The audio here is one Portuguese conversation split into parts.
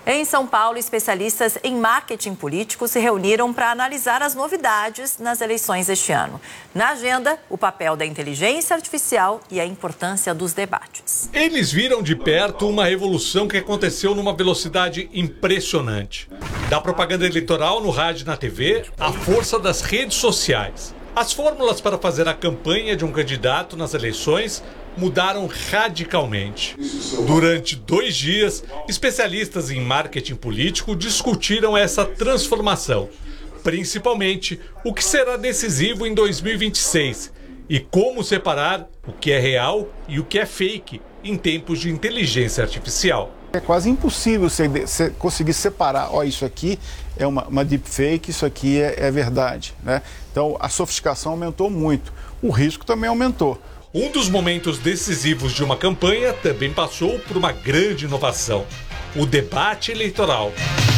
Em São Paulo, especialistas em marketing político se reuniram para analisar as novidades nas eleições este ano. Na agenda, o papel da inteligência artificial e a importância dos debates. Eles viram de perto uma revolução que aconteceu numa velocidade impressionante. Da propaganda eleitoral no rádio e na TV, à força das redes sociais. As fórmulas para fazer a campanha de um candidato nas eleições mudaram radicalmente. Durante 2 dias, especialistas em marketing político discutiram essa transformação, principalmente o que será decisivo em 2026 e como separar o que é real e o que é fake em tempos de inteligência artificial. É quase impossível você conseguir separar, isso aqui é uma deepfake, isso aqui é verdade, né? Então a sofisticação aumentou muito, o risco também aumentou. Um dos momentos decisivos de uma campanha também passou por uma grande inovação: o debate eleitoral.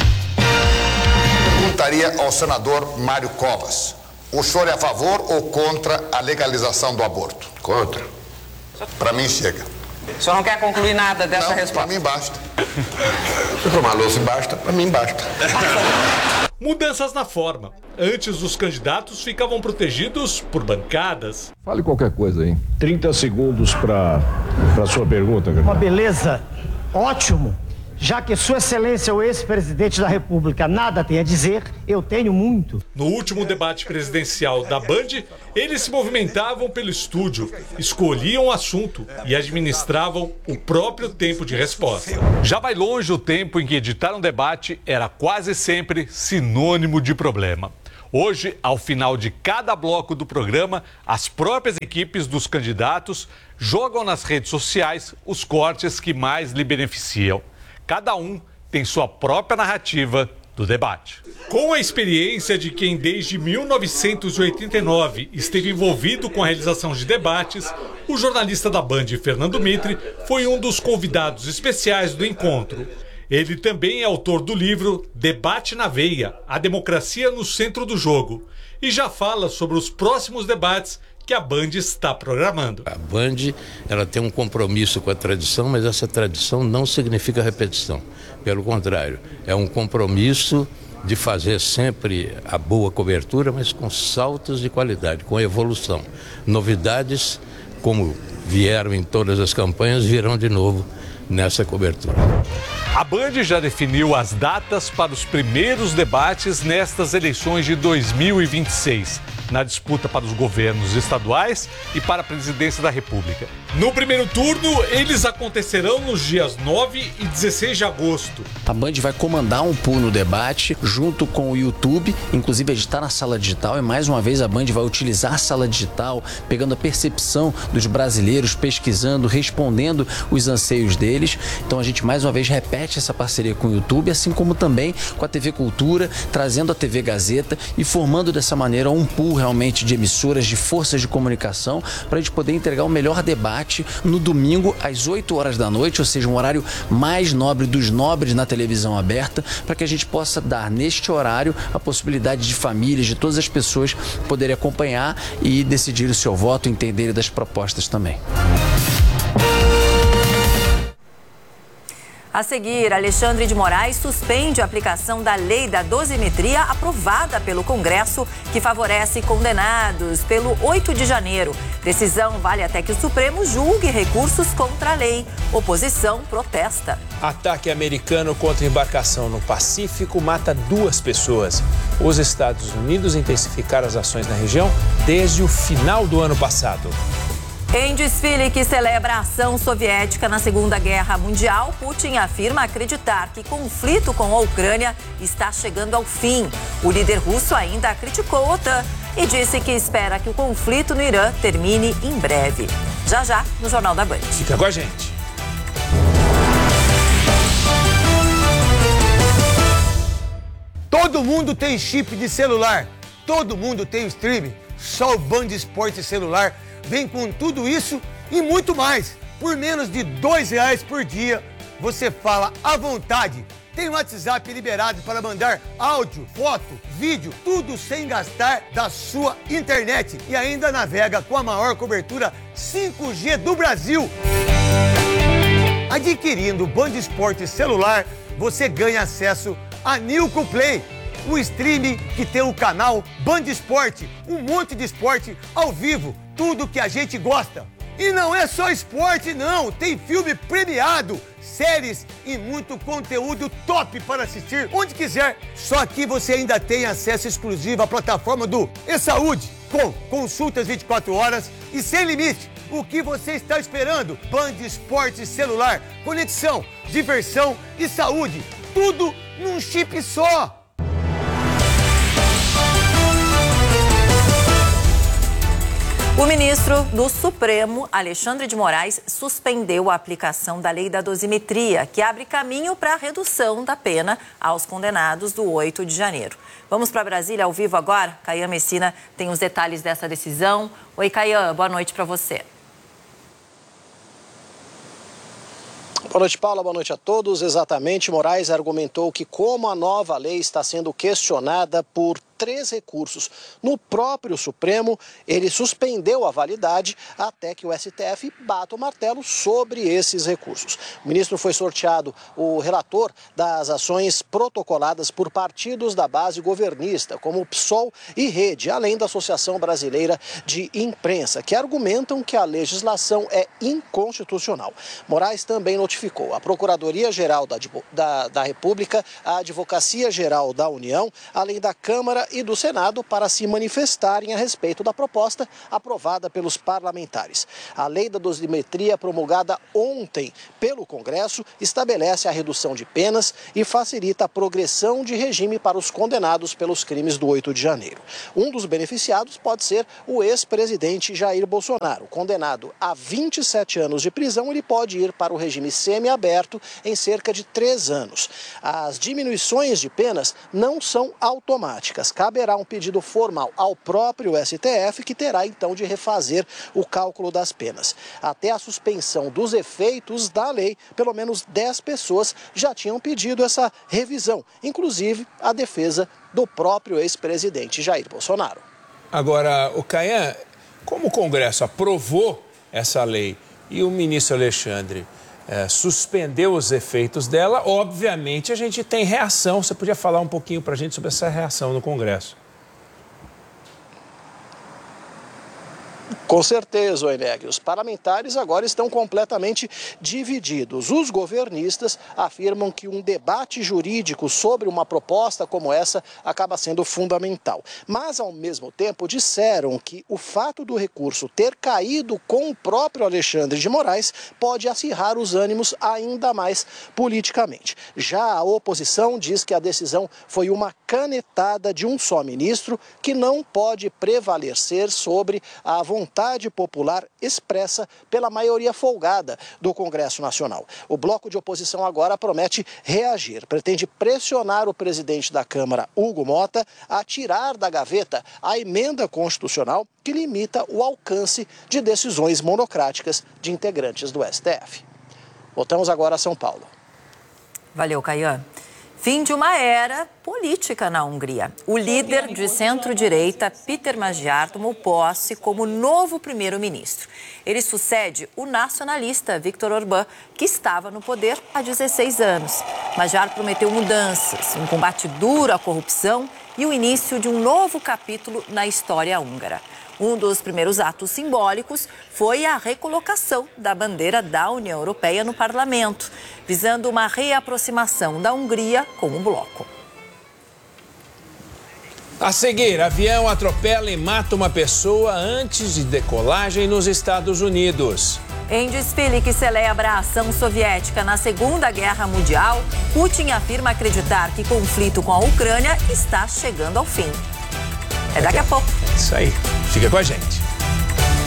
Perguntaria ao senador Mário Covas: o senhor é a favor ou contra a legalização do aborto? Contra. Para mim chega. O senhor não quer concluir nada dessa resposta? Para mim basta. Se tomar louça basta, para mim basta. Mudanças na forma. Antes, os candidatos ficavam protegidos por bancadas. Fale qualquer coisa aí. 30 segundos para sua pergunta. Uma beleza, ótimo. Já que Sua Excelência, o ex-presidente da República, nada tem a dizer, eu tenho muito. No último debate presidencial da Band, eles se movimentavam pelo estúdio, escolhiam o assunto e administravam o próprio tempo de resposta. Já vai longe o tempo em que editar um debate era quase sempre sinônimo de problema. Hoje, ao final de cada bloco do programa, as próprias equipes dos candidatos jogam nas redes sociais os cortes que mais lhe beneficiam. Cada um tem sua própria narrativa do debate. Com a experiência de quem desde 1989 esteve envolvido com a realização de debates, o jornalista da Band, Fernando Mitre, foi um dos convidados especiais do encontro. Ele também é autor do livro Debate na Veia, a democracia no centro do jogo, e já fala sobre os próximos debates que a Band está programando. A Band, ela tem um compromisso com a tradição, mas essa tradição não significa repetição. Pelo contrário, é um compromisso de fazer sempre a boa cobertura, mas com saltos de qualidade, com evolução. Novidades, como vieram em todas as campanhas, virão de novo nessa cobertura. A Band já definiu as datas para os primeiros debates nestas eleições de 2026, na disputa para os governos estaduais e para a presidência da República. No primeiro turno, eles acontecerão nos dias 9 e 16 de agosto. A Band vai comandar um pool no debate, junto com o YouTube, inclusive a gente está na sala digital, e mais uma vez a Band vai utilizar a sala digital, pegando a percepção dos brasileiros, pesquisando, respondendo os anseios deles. Então a gente mais uma vez repete essa parceria com o YouTube, assim como também com a TV Cultura, trazendo a TV Gazeta e formando dessa maneira um pool realmente de emissoras, de forças de comunicação, para a gente poder entregar o melhor debate no domingo às 8 horas da noite, ou seja, um horário mais nobre dos nobres na televisão aberta, para que a gente possa dar neste horário a possibilidade de famílias, de todas as pessoas poderem acompanhar e decidir o seu voto, entenderem das propostas também. A seguir, Alexandre de Moraes suspende a aplicação da lei da dosimetria aprovada pelo Congresso, que favorece condenados pelo 8 de janeiro. Decisão vale até que o Supremo julgue recursos contra a lei. Oposição protesta. Ataque americano contra embarcação no Pacífico mata 2 pessoas. Os Estados Unidos intensificaram as ações na região desde o final do ano passado. Em desfile que celebra a ação soviética na Segunda Guerra Mundial, Putin afirma acreditar que o conflito com a Ucrânia está chegando ao fim. O líder russo ainda criticou a OTAN e disse que espera que o conflito no Irã termine em breve. Já já, no Jornal da Band. Fica com a gente. Todo mundo tem chip de celular. Todo mundo tem o streaming. Só o Band Esporte Celular vem com tudo isso e muito mais. Por menos de R$2 por dia, você fala à vontade. Tem o WhatsApp liberado para mandar áudio, foto, vídeo, tudo sem gastar da sua internet. E ainda navega com a maior cobertura 5G do Brasil. Adquirindo o Band Esporte celular, você ganha acesso a Nilco Play, o streaming que tem o canal Band Esporte, um monte de esporte ao vivo, tudo que a gente gosta. E não é só esporte não, tem filme premiado, séries e muito conteúdo top para assistir onde quiser. Só aqui você ainda tem acesso exclusivo à plataforma do eSaúde, com consultas 24 horas e sem limite. O que você está esperando? Band Esporte celular, conexão, diversão e saúde, tudo num chip só. O ministro do Supremo, Alexandre de Moraes, suspendeu a aplicação da lei da dosimetria, que abre caminho para a redução da pena aos condenados do 8 de janeiro. Vamos para Brasília ao vivo agora? Caian Messina tem os detalhes dessa decisão. Oi, Caian, boa noite para você. Boa noite, Paula. Boa noite a todos. Exatamente, Moraes argumentou que como a nova lei está sendo questionada por 3 recursos no próprio Supremo, ele suspendeu a validade até que o STF bata o martelo sobre esses recursos. O ministro foi sorteado o relator das ações protocoladas por partidos da base governista, como o PSOL e Rede, além da Associação Brasileira de Imprensa, que argumentam que a legislação é inconstitucional. Moraes também notificou a Procuradoria-Geral da República, a Advocacia-Geral da União, além da Câmara e do Senado para se manifestarem a respeito da proposta aprovada pelos parlamentares. A lei da dosimetria, promulgada ontem pelo Congresso, estabelece a redução de penas e facilita a progressão de regime para os condenados pelos crimes do 8 de janeiro. Um dos beneficiados pode ser o ex-presidente Jair Bolsonaro. Condenado a 27 anos de prisão, ele pode ir para o regime semiaberto em cerca de 3 anos. As diminuições de penas não são automáticas. Caberá um pedido formal ao próprio STF, que terá então de refazer o cálculo das penas. Até a suspensão dos efeitos da lei, pelo menos 10 pessoas já tinham pedido essa revisão, inclusive a defesa do próprio ex-presidente Jair Bolsonaro. Agora, o Caian, como o Congresso aprovou essa lei e o ministro Alexandre suspendeu os efeitos dela, obviamente a gente tem reação. Você podia falar um pouquinho para a gente sobre essa reação no Congresso? Com certeza, Oeneg. Os parlamentares agora estão completamente divididos. Os governistas afirmam que um debate jurídico sobre uma proposta como essa acaba sendo fundamental. Mas, ao mesmo tempo, disseram que o fato do recurso ter caído com o próprio Alexandre de Moraes pode acirrar os ânimos ainda mais politicamente. Já a oposição diz que a decisão foi uma canetada de um só ministro que não pode prevalecer sobre a vontade popular expressa pela maioria folgada do Congresso Nacional. O bloco de oposição agora promete reagir, pretende pressionar o presidente da Câmara, Hugo Mota, a tirar da gaveta a emenda constitucional que limita o alcance de decisões monocráticas de integrantes do STF. Voltamos agora a São Paulo. Valeu, Caian. Fim de uma era política na Hungria. O líder de centro-direita, Péter Magyar, tomou posse como novo primeiro-ministro. Ele sucede o nacionalista Viktor Orbán, que estava no poder há 16 anos. Magyar prometeu mudanças, um combate duro à corrupção e o início de um novo capítulo na história húngara. Um dos primeiros atos simbólicos foi a recolocação da bandeira da União Europeia no parlamento, visando uma reaproximação da Hungria com o bloco. A seguir, avião atropela e mata uma pessoa antes de decolagem nos Estados Unidos. Em desfile que celebra a ação soviética na Segunda Guerra Mundial, Putin afirma acreditar que o conflito com a Ucrânia está chegando ao fim. É daqui a pouco. Isso aí. Fica com a gente.